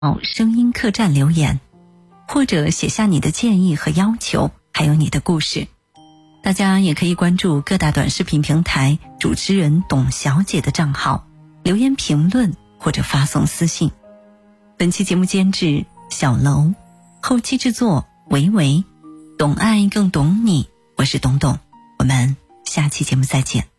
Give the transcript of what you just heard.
声音客栈留言，或者写下你的建议和要求，还有你的故事。大家也可以关注各大短视频平台主持人董小姐的账号，留言评论或者发送私信。本期节目监制小楼，后期制作维维，懂爱更懂你，我是董董，我们下期节目再见。